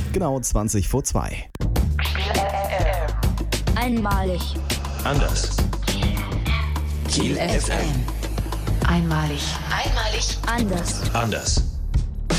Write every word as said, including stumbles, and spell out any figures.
Genau zwanzig vor zwei. Einmalig. Anders. Kiel F M. Einmalig. Einmalig. Anders. Anders.